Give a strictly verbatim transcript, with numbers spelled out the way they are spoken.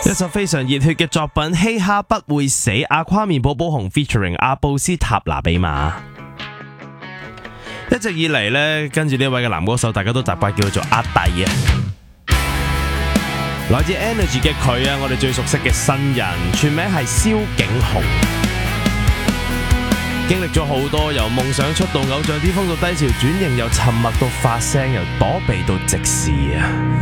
一首非常熱血嘅作品《嘻哈不會死》，阿跨面寶寶熊 featuring 阿布斯塔拿比馬。一直以嚟呢，跟住呢位嘅男歌手，大家都習慣叫佢做阿弟啊。來自 Energy 嘅佢啊，我哋最熟悉嘅新人，全名係蕭景雄。經歷咗好多，由夢想出道、偶像巔峰到低潮，轉型，由沉默到發聲，由躲避到直視啊。